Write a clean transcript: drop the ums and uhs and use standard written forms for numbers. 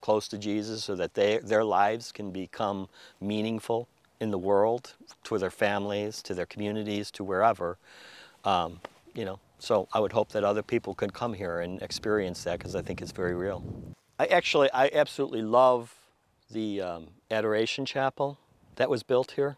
close to Jesus so that their lives can become meaningful in the world, to their families, to their communities, to wherever. You know, so I would hope that other people could come here and experience that because I think it's very real. I absolutely love the Adoration Chapel that was built here.